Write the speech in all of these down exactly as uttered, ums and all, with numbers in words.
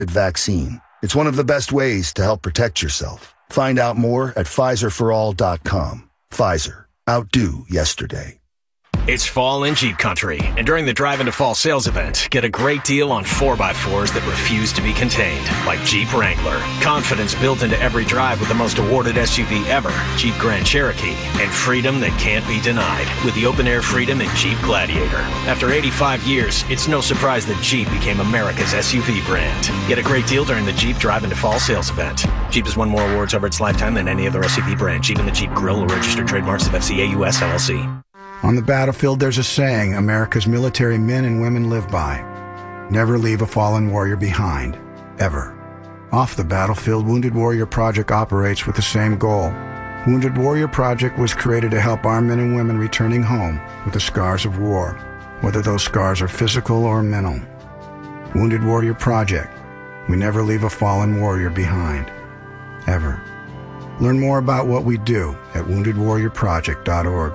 vaccine. It's one of the best ways to help protect yourself. Find out more at Pfizer for all dot com. Pfizer. Outdo yesterday. It's fall in Jeep country, and during the Drive into Fall sales event, get a great deal on four by fours that refuse to be contained, like Jeep Wrangler. Confidence built into every drive with the most awarded S U V ever, Jeep Grand Cherokee, and freedom that can't be denied with the open-air freedom in Jeep Gladiator. After eighty-five years, it's no surprise that Jeep became America's S U V brand. Get a great deal during the Jeep Drive into Fall sales event. Jeep has won more awards over its lifetime than any other S U V brand. Jeep and the Jeep Grill are registered trademarks of F C A U S L L C. On the battlefield, there's a saying America's military men and women live by. Never leave a fallen warrior behind. Ever. Off the battlefield, Wounded Warrior Project operates with the same goal. Wounded Warrior Project was created to help our men and women returning home with the scars of war, whether those scars are physical or mental. Wounded Warrior Project. We never leave a fallen warrior behind. Ever. Learn more about what we do at wounded warrior project dot org.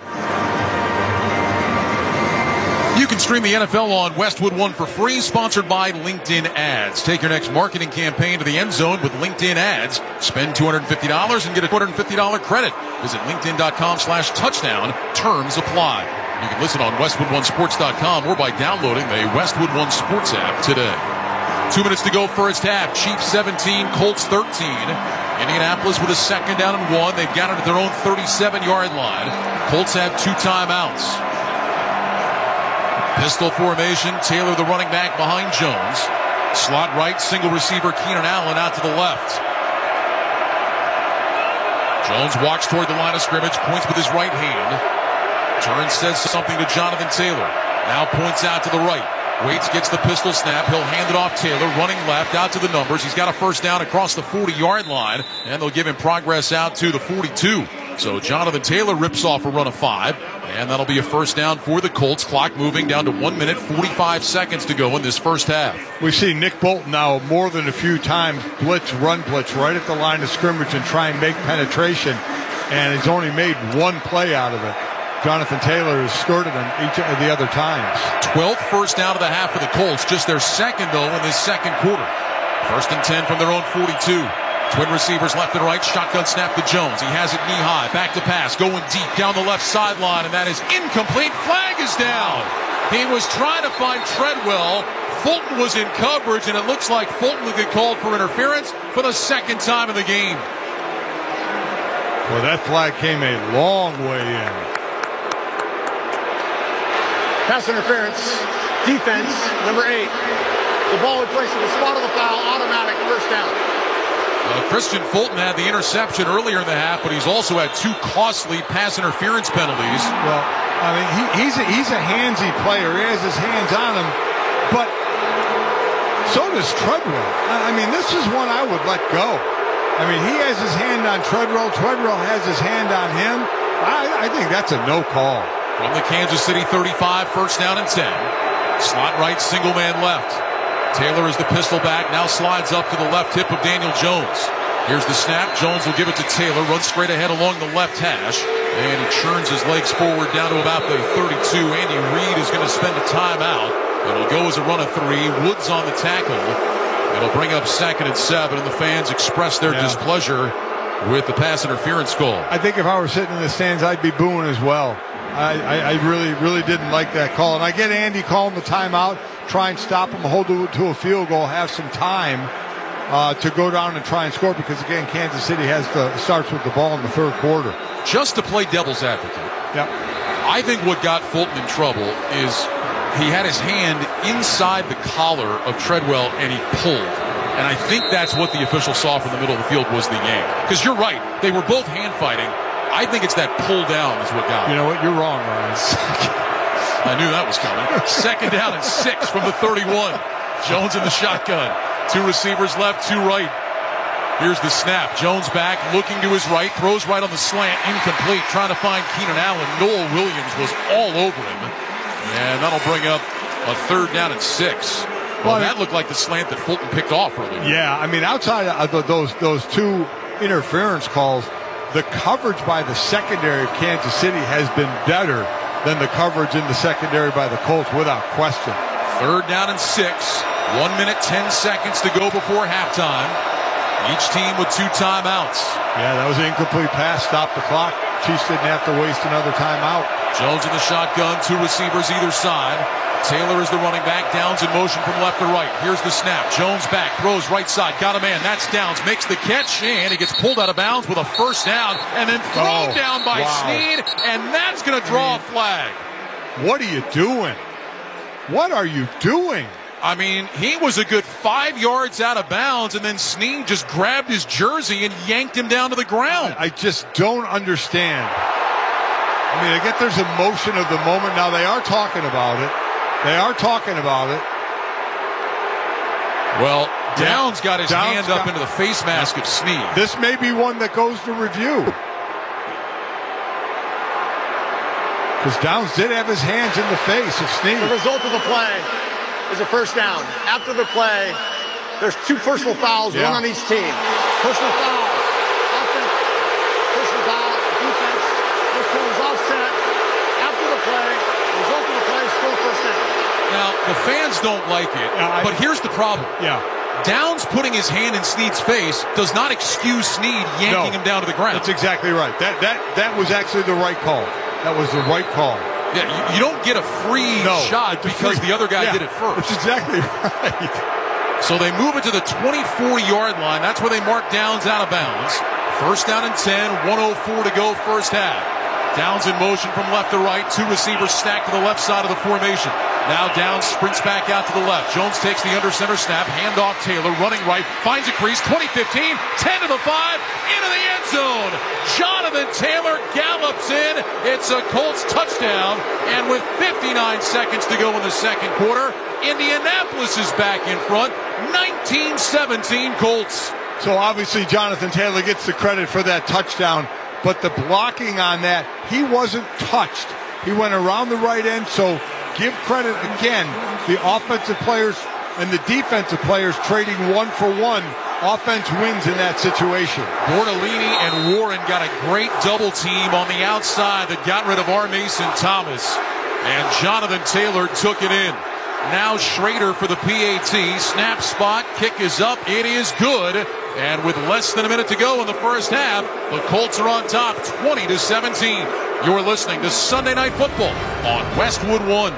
You can stream the N F L on Westwood One for free, sponsored by LinkedIn Ads. Take your next marketing campaign to the end zone with LinkedIn Ads. Spend two hundred fifty dollars and get a two hundred fifty dollars credit. Visit linkedin.com slash touchdown. Terms apply. You can listen on westwood one sports dot com or by downloading the Westwood One Sports app today. Two minutes to go first half. Chiefs seventeen, Colts thirteen. Indianapolis with a second down and one. They've got it at their own thirty-seven-yard line. Colts have two timeouts. Pistol formation. Taylor, the running back, behind Jones. Slot right, single receiver Keenan Allen out to the left. Jones walks toward the line of scrimmage, points with his right hand. Turns, says something to Jonathan Taylor. Now points out to the right. Waits, gets the pistol snap. He'll hand it off Taylor, running left, out to the numbers. He's got a first down across the forty-yard line, and they'll give him progress out to the forty-two. So Jonathan Taylor rips off a run of five, and that'll be a first down for the Colts. Clock moving down to one minute, forty-five seconds to go in this first half. We've seen Nick Bolton now more than a few times blitz, run blitz, right at the line of scrimmage and try and make penetration, and he's only made one play out of it. Jonathan Taylor has skirted him each of the other times. twelfth first down of the half for the Colts. Just their second, though, in this second quarter. First and ten from their own forty-two. Twin receivers left and right. Shotgun snap to Jones. He has it knee high. Back to pass. Going deep down the left sideline, and that is incomplete. Flag is down. He was trying to find Treadwell. Fulton was in coverage, and it looks like Fulton will get called for interference for the second time in the game. Well, that flag came a long way in. Pass interference, defense, number eight. The ball in place of the spot of the foul, automatic first down. Uh, Christian Fulton had the interception earlier in the half, but he's also had two costly pass interference penalties. Well, I mean, he, he's, a, he's a handsy player. He has his hands on him, but so does Treadwell. I mean, this is one I would let go. I mean, he has his hand on Treadwell. Treadwell has his hand on him. I, I think that's a no call. From the Kansas City thirty-five, first down and ten. Slot right, single man left. Taylor is the pistol back, now slides up to the left hip of Daniel Jones. Here's the snap. Jones will give it to Taylor, runs straight ahead along the left hash, and he churns his legs forward down to about the thirty-two. Andy Reid is going to spend a timeout. It'll go as a run of three. Woods on the tackle. It'll bring up second and seven, and the fans express their yeah. displeasure with the pass interference call. I think if I were sitting in the stands, I'd be booing as well. I, I, I really, really didn't like that call. And I get Andy calling the timeout, try and stop him, hold it to a field goal, have some time uh, to go down and try and score because, again, Kansas City has to starts with the ball in the third quarter. Just to play devil's advocate, yep. I think what got Fulton in trouble is he had his hand inside the collar of Treadwell and he pulled. And I think that's what the official saw from the middle of the field was the yank. Because you're right, they were both hand fighting. I think it's that pull down is what got it. You know what? You're wrong, Ryan. I knew that was coming. Second down and six from the thirty-one. Jones in the shotgun. Two receivers left, two right. Here's the snap. Jones back, looking to his right, throws right on the slant, incomplete, trying to find Keenan Allen. Noel Williams was all over him. And that'll bring up a third down and six. Well, well that looked like the slant that Fulton picked off earlier. Yeah, I mean, outside of those those two interference calls, the coverage by the secondary of Kansas City has been better than the coverage in the secondary by the Colts, without question. Third down and six. One minute, ten seconds to go before halftime. Each team with two timeouts. Yeah, that was an incomplete pass. Stop the clock. Chiefs didn't have to waste another timeout. Jones in the shotgun, two receivers either side. Taylor is the running back. Downs in motion from left to right. Here's the snap. Jones back, throws right side. Got a man. That's Downs. Makes the catch, and he gets pulled out of bounds with a first down, and then thrown oh, down by wow. Snead, and that's going to draw a flag. What are you doing? What are you doing? I mean, he was a good five yards out of bounds, and then Snead just grabbed his jersey and yanked him down to the ground. I just don't understand. I mean, I get there's emotion of the moment. Now, they are talking about it. They are talking about it. Well, Downs got his Downs hand got, up into the face mask of Snead. This may be one that goes to review. Because Downs did have his hands in the face of Snead. The result of the play is a first down. After the play, there's two personal fouls, yeah. one on each team. Personal foul, offense, personal foul, defense. This play was offset. After the play, the result of the play is still first down. Now, the fans don't like it, uh, I, but here's the problem. Yeah. Downs putting his hand in Snead's face does not excuse Snead yanking no, him down to the ground. That's exactly right. That that that was actually the right call. That was the right call. Yeah, you, you don't get a free no, shot because free. the other guy yeah, did it first. That's exactly right. So they move it to the twenty-four yard line. That's where they mark Downs out of bounds. First down and ten, one oh four to go first half. Downs in motion from left to right. Two receivers stacked to the left side of the formation. Now Downs sprints back out to the left. Jones takes the under center snap. Handoff Taylor, running right. Finds a crease. twenty fifteen. ten to the five. Into the end zone. Jonathan Taylor gallops in. It's a Colts touchdown. And with fifty-nine seconds to go in the second quarter, Indianapolis is back in front. nineteen seventeen Colts. So obviously Jonathan Taylor gets the credit for that touchdown. But the blocking on that, he wasn't touched. He went around the right end, so give credit again. The offensive players and the defensive players trading one for one. Offense wins in that situation. Bortolini and Warren got a great double team on the outside that got rid of R. Mason Thomas. And Jonathan Taylor took it in. Now Schrader for the P A T. Snap spot, kick is up, it is good. And with less than a minute to go in the first half, the Colts are on top, twenty to seventeen. You're listening to Sunday Night Football on Westwood One.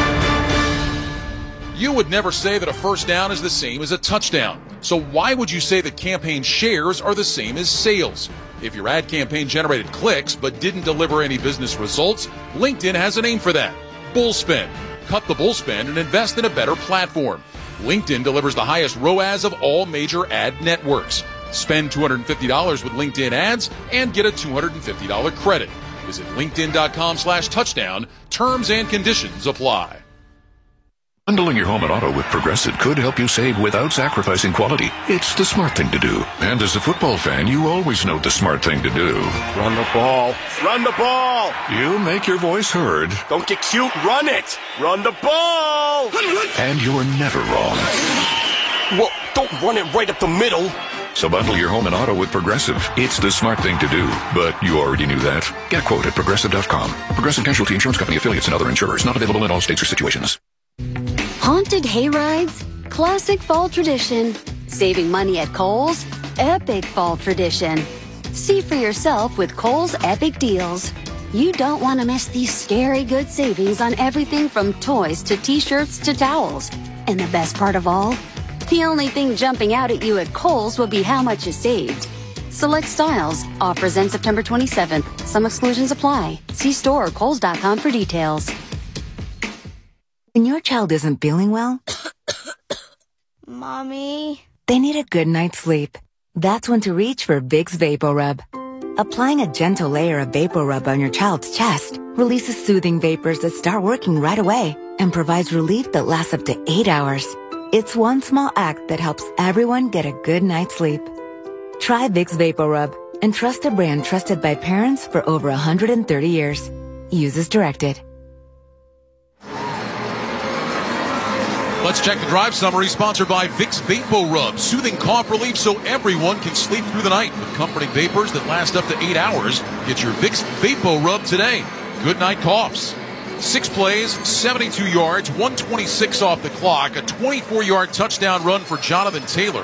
You would never say that a first down is the same as a touchdown. So why would you say that campaign shares are the same as sales? If your ad campaign generated clicks but didn't deliver any business results, LinkedIn has a name for that. Bullspend. Cut the bullspend and invest in a better platform. LinkedIn delivers the highest R O A S of all major ad networks. Spend two hundred fifty dollars with LinkedIn ads and get a two hundred fifty dollars credit. Visit linkedin.com slash touchdown. Terms and conditions apply. Bundling your home and auto with Progressive could help you save without sacrificing quality. It's the smart thing to do. And as a football fan, you always know the smart thing to do. Run the ball. Run the ball. You make your voice heard. Don't get cute. Run it. Run the ball. And you're never wrong. Well, don't run it right up the middle. So bundle your home and auto with Progressive. It's the smart thing to do. But you already knew that. Get a quote at Progressive dot com. Progressive Casualty Insurance Company affiliates and other insurers. Not available in all states or situations. Haunted hayrides, classic fall tradition. Saving money at Kohl's, epic fall tradition. See for yourself with Kohl's Epic Deals. You don't want to miss these scary good savings on everything from toys to t-shirts to towels. And the best part of all? The only thing jumping out at you at Kohl's will be how much you saved. Select styles. Offers end September twenty-seventh. Some exclusions apply. See store or kohls dot com for details. When your child isn't feeling well, Mommy, they need a good night's sleep. That's when to reach for Vicks VapoRub. Applying a gentle layer of VapoRub on your child's chest releases soothing vapors that start working right away and provides relief that lasts up to eight hours. It's one small act that helps everyone get a good night's sleep. Try Vicks VapoRub and trust a brand trusted by parents for over one hundred thirty years. Use as directed. Let's check the drive summary, sponsored by Vicks VapoRub. Soothing cough relief so everyone can sleep through the night with comforting vapors that last up to eight hours. Get your Vicks VapoRub today. Good night coughs. Six plays, seventy-two yards, one twenty-six off the clock, a twenty-four yard touchdown run for Jonathan Taylor.